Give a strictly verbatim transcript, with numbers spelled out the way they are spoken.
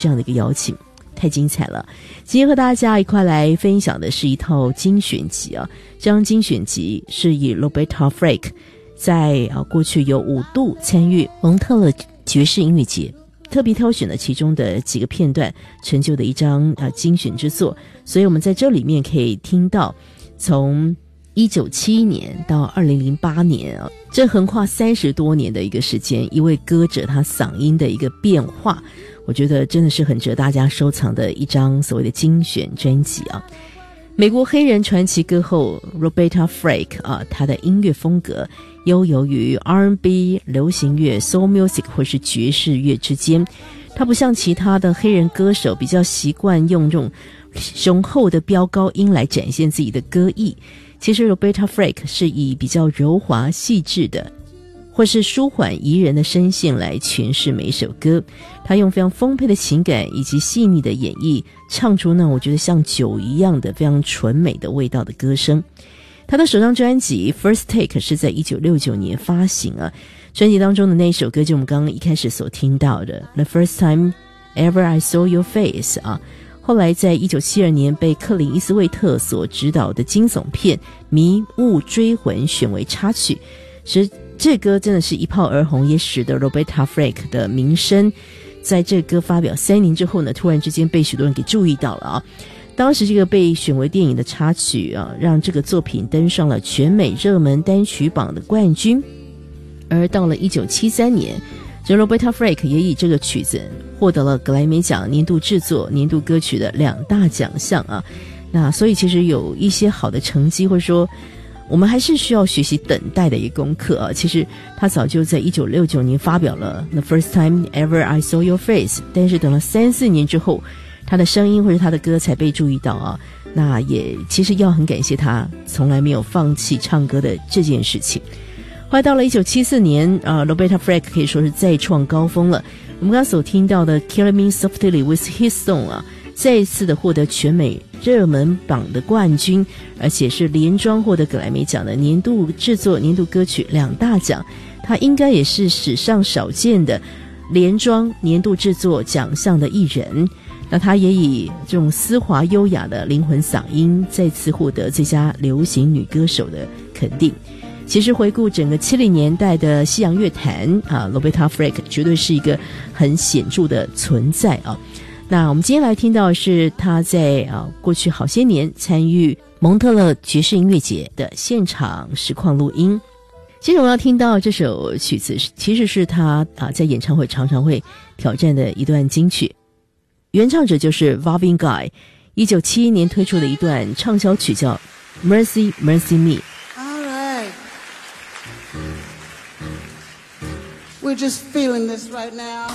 这样的一个邀请，太精彩了。今天和大家一块来分享的是一套精选集啊，这张精选集是以 Roberta Flack 在啊过去有五度参与蒙特勒爵士音乐节，特别挑选了其中的几个片段，成就的一张啊精选之作。所以我们在这里面可以听到从一九七一年到二零零八年啊，这横跨三十多年的一个时间，一位歌者他嗓音的一个变化，我觉得真的是很值得大家收藏的一张所谓的精选专辑啊。美国黑人传奇歌后 Roberta Flack 啊，她的音乐风格悠游于 R and B、 流行乐、 Soul Music 或是爵士乐之间。她不像其他的黑人歌手比较习惯用这种雄厚的飙高音来展现自己的歌艺，其实 Roberta Flack 是以比较柔滑细致的或是舒缓宜人的声线来诠释每一首歌。他用非常丰沛的情感以及细腻的演绎，唱出那我觉得像酒一样的非常纯美的味道的歌声。他的首张专辑 First Take 是在一九六九年发行啊，专辑当中的那一首歌就我们刚刚一开始所听到的 The First Time Ever I Saw Your Face 啊，后来在一九七二年被克林伊斯威特所执导的惊悚片《迷雾追魂》选为插曲。其实这歌真的是一炮而红，也使得 Roberta Flack 的名声在这歌发表三年之后呢，突然之间被许多人给注意到了啊。当时这个被选为电影的插曲啊，让这个作品登上了全美热门单曲榜的冠军。而到了一九七三年，这 Roberta Flack 也以这个曲子获得了格莱美奖年度制作、年度歌曲的两大奖项啊。那所以其实有一些好的成绩，或者说我们还是需要学习等待的一个功课啊。其实他早就在一九六九年发表了 The First Time Ever I Saw Your Face， 但是等了三四年之后，他的声音或者他的歌才被注意到啊。那也其实要很感谢他从来没有放弃唱歌的这件事情。后来到了一九七四年呃 Roberta Flack 可以说是再创高峰了。我们刚刚所听到的 Kill Me Softly With His Song 啊，再一次的获得全美热门榜的冠军，而且是连庄获得格莱美奖的年度制作、年度歌曲两大奖。他应该也是史上少见的连庄年度制作奖项的艺人。那他也以这种丝滑优雅的灵魂嗓音再次获得最佳流行女歌手的肯定。其实回顾整个七零年代的西洋乐坛啊 Roberta Flack 绝对是一个很显著的存在啊。那我们今天来听到的是他在啊过去好些年参与蒙特勒爵士音乐节的现场实况录音。接着我们要听到这首曲子其实是他啊在演唱会常常会挑战的一段金曲，原唱者就是 Marvin Gaye 一九七一年推出的一段畅销曲叫 Mercy Mercy Me。All right, we're just feeling this right now.